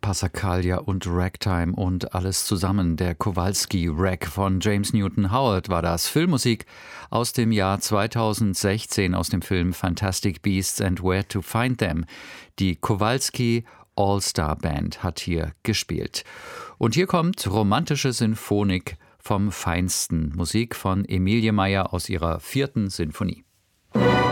Passacaglia und Ragtime und alles zusammen. Der Kowalski-Rag von James Newton Howard war das. Filmmusik aus dem Jahr 2016 aus dem Film Fantastic Beasts and Where to Find Them. Die Kowalski All-Star Band hat hier gespielt. Und hier kommt romantische Sinfonik vom Feinsten. Musik von Emilie Meyer aus ihrer 4. Sinfonie.